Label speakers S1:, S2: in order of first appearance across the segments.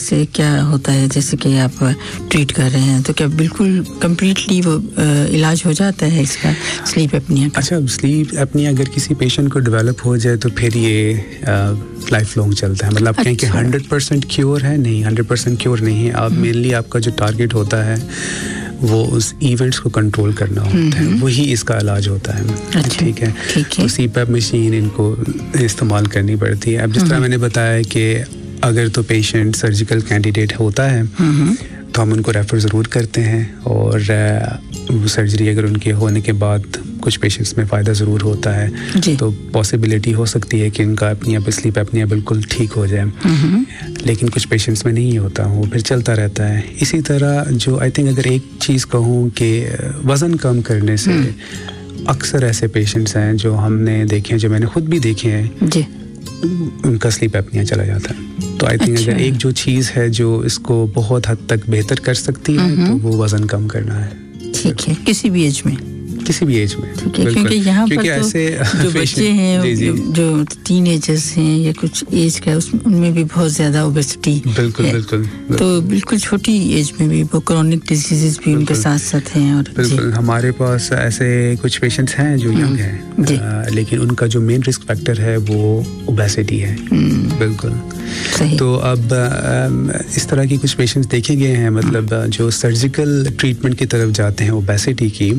S1: से क्या होता है, जैसे कि आप ट्रीट कर रहे हैं, तो क्या बिल्कुल कम्प्लीटली वो इलाज हो जाता है इसका स्लीप एपनिया का?
S2: अच्छा, स्लीप एपनिया अगर किसी पेशेंट को डेवलप हो जाए तो फिर ये लाइफ लॉन्ग चलता है. मतलब आप कहें कि 100% क्योर है, नहीं, 100% क्योर नहीं है. आप मेनली आपका जो टारगेट होता है वो उस इवेंट्स को कंट्रोल करना होता है, वही इसका इलाज होता है.
S1: अच्छा,
S2: ठीक है. तो CPAP मशीन इनको इस्तेमाल करनी पड़ती है. अब जिस तरह मैंने बताया कि अगर तो पेशेंट सर्जिकल कैंडिडेट होता है तो हम उनको रेफ़र ज़रूर करते हैं, और सर्जरी अगर उनके होने के बाद कुछ पेशेंट्स में फ़ायदा ज़रूर होता है तो पॉसिबिलिटी हो सकती है कि उनका अपनी स्लीप एपनिया बिल्कुल ठीक हो जाए. लेकिन कुछ पेशेंट्स में नहीं होता, वो फिर चलता रहता है. इसी तरह जो आई थिंक अगर एक चीज़ कहूँ कि वज़न कम करने से अक्सर ऐसे पेशेंट्स हैं जो हमने देखे हैं, जो मैंने खुद भी देखे हैं, उनका स्लीप एपनिया चला जाता है. तो आई थिंक अगर एक जो चीज़ है जो इसको बहुत हद तक बेहतर कर सकती है तो वो वज़न कम करना है.
S1: ठीक है, किसी भी एज में,
S2: किसी भी एज में.
S1: क्योंकि यहाँ पर तो
S2: ऐसे
S1: जो बच्चे हैं, जो टीनेजर्स हैं या कुछ एज का, उनमें भी बहुत ज़्यादा ओबेसिटी
S2: बिल्कुल.
S1: तो बिल्कुल छोटी एज में भी वो क्रॉनिक डिजीजेस भी उनके साथ साथ हैं. और
S2: बिल्कुल हमारे पास ऐसे कुछ पेशेंट्स हैं जो यंग हैं, लेकिन उनका जो मेन रिस्क फैक्टर है वो ओबेसिटी है. बिल्कुल
S1: सही.
S2: तो अब इस तरह की कुछ पेशेंट्स देखे गए हैं, मतलब जो सर्जिकल ट्रीटमेंट की तरफ जाते हैं ओबेसिटी की,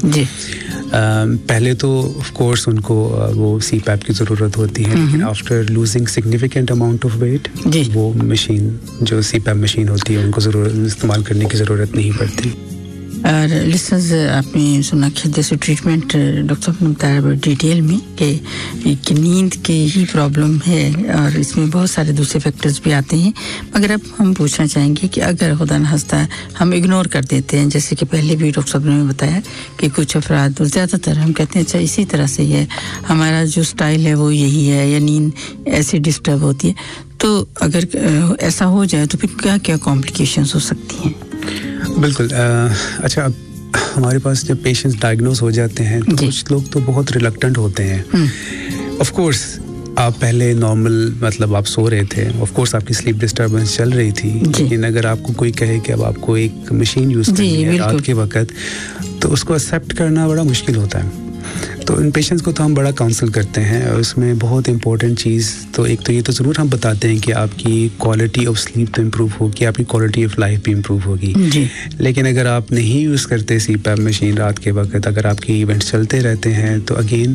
S2: पहले तो ऑफ कोर्स उनको वो CPAP की ज़रूरत होती है, लेकिन after losing significant amount of weight वो मशीन, जो CPAP मशीन होती है, उनको इस्तेमाल करने की ज़रूरत नहीं पड़ती.
S1: और लिसनर्स, आपने सुना कि जैसे ट्रीटमेंट डॉक्टर साहब ने बताया डिटेल में कि नींद की ही प्रॉब्लम है और इसमें बहुत सारे दूसरे फैक्टर्स भी आते हैं. मगर अब हम पूछना चाहेंगे कि अगर खुदा न खास्ता हम इग्नोर कर देते हैं, जैसे कि पहले भी डॉक्टर साहब ने बताया कि कुछ अफराद, ज़्यादातर हम कहते हैं अच्छा इसी तरह से है, हमारा जो स्टाइल है वो यही है, या नींद ऐसे डिस्टर्ब होती है, तो अगर ऐसा हो जाए तो फिर क्या क्या कॉम्प्लिकेशंस हो सकती हैं?
S2: बिल्कुल. अच्छा, अब हमारे पास जब पेशेंट्स डायग्नोज हो जाते हैं तो कुछ लोग तो बहुत रिलक्टेंट होते हैं. ऑफ कोर्स आप पहले नॉर्मल, मतलब आप सो रहे थे, ऑफ कोर्स आपकी स्लीप डिस्टर्बेंस चल रही थी, लेकिन अगर आपको कोई कहे कि अब आपको एक मशीन यूज़ करनी है रात के वक्त, तो उसको एक्सेप्ट करना बड़ा मुश्किल होता है. तो इन पेशेंट्स को तो हम बड़ा काउंसल करते हैं, और उसमें बहुत इंपॉर्टेंट चीज़ तो एक तो ये तो ज़रूर हम बताते हैं कि आपकी क्वालिटी ऑफ स्लीप तो इम्प्रूव होगी, आपकी क्वालिटी ऑफ लाइफ भी इम्प्रूव होगी. लेकिन अगर आप नहीं यूज़ करते CPAP मशीन रात के वक्त, अगर आपके इवेंट्स चलते रहते हैं, तो अगेन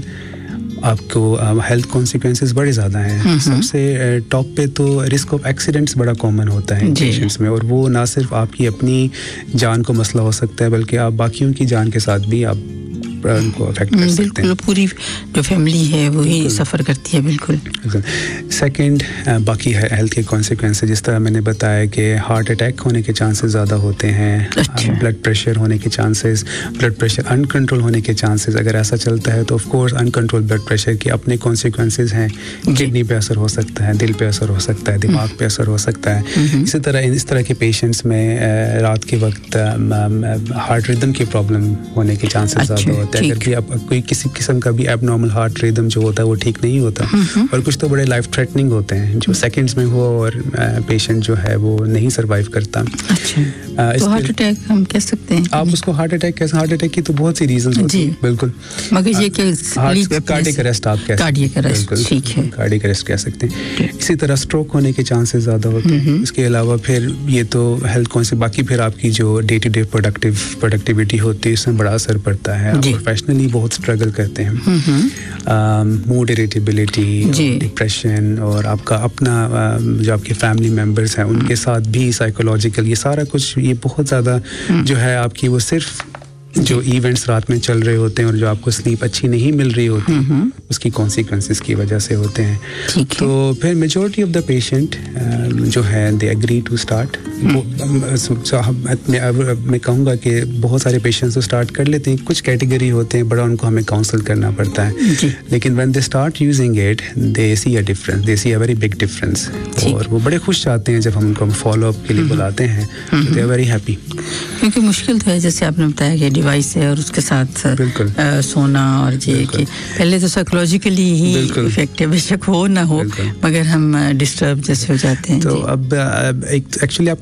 S2: आपको हेल्थ कॉन्सिक्वेंसेस बड़े ज़्यादा हैं. सबसे टॉप पे तो रिस्क ऑफ एक्सीडेंट्स बड़ा कॉमन होता है पेशेंट्स में, और वो ना सिर्फ आपकी अपनी जान को मसला हो सकता है, बल्कि आप बाकियों की जान के साथ भी आप उनको अफेक्ट कर सकते हैं.
S1: पूरी जो फैमिली है वो ही सफ़र करती है. बिल्कुल.
S2: सेकंड, बाकी हेल्थ के कॉन्सिक्वेंसेस, जिस तरह मैंने बताया कि हार्ट अटैक होने के चांसेस ज़्यादा होते हैं, ब्लड प्रेशर होने के चांसेस, ब्लड प्रेशर अनकंट्रोल होने के चांसेस. अगर ऐसा चलता है तो of course uncontrol blood pressure के अपने कॉन्सिक्वेंसेस हैं. किडनी पे असर हो सकता है, दिल पे असर हो सकता है, दिमाग पे असर हो सकता है. इसी तरह इस तरह के पेशेंट्स में रात के वक्त हार्ट रिदम की प्रॉब्लम होने के चांसेस ज़्यादा होते हैं. अगर भी आप कोई किसी किस्म का भी एबनॉर्मल हार्ट रिदम जो होता है वो ठीक नहीं होता, और कुछ तो बड़े लाइफ थ्रेटनिंग होते हैं जो सेकंड्स में हो, और पेशेंट जो है वो नहीं सरवाइव करता.
S1: तो हार्ट अटैक हम कह सकते हैं,
S2: आप उसको हार्ट अटैक कैसे, हार्ट अटैक की तो बहुत सी रीजंस होती हैं. बिल्कुल.
S1: मगर ये क्या
S2: कार्डियक अरेस्ट आप कह सकते हैं. ठीक है, कार्डियक अरेस्ट कह सकते हैं. इसी तरह स्ट्रोक होने के चांसेस ज़्यादा होते हैं. इसके अलावा फिर ये तो हेल्थ कौन से, बाकी फिर आपकी जो डे टू डे प्रोडक्टिविटी होती है उसमें बड़ा असर पड़ता है. प्रोफेशनली बहुत स्ट्रगल करते हैं. मूड इरिटेबिलिटी, डिप्रेशन, और आपका अपना जो आपके फैमिली मेम्बर्स हैं उनके साथ भी साइकोलॉजिकल, ये सारा कुछ, ये बहुत ज़्यादा जो है आपकी, वो सिर्फ जो इवेंट्स रात में चल रहे होते हैं और जो आपको स्लीप अच्छी नहीं मिल रही होती, उसकी कॉन्सिक्वेंसेस की वजह से होते हैं. तो फिर मेजॉरिटी ऑफ द पेशेंट जो है दे एग्री टू स्टार्ट. मैं कहूँगा कि बहुत सारे पेशेंट्स तो स्टार्ट कर लेते हैं, कुछ कैटेगरी होते हैं बड़ा उनको हमें काउंसल करना पड़ता है. लेकिन when they start using it they C a difference, they C a very big difference, और वो बड़े खुश आते हैं जब हम उनको फॉलो अप के लिए बुलाते हैं. They are very happy.
S1: क्योंकि मुश्किल तो है, जैसे आपने बताया कि डिवाइस है और उसके साथ सोना, और ये कि पहले तो साइकोलॉजिकली ही इफेक्ट है, बेशक हो ना हो, मगर हम डिस्टर्ब जैसे हो जाते हैं.
S2: तो अब एक्चुअली आप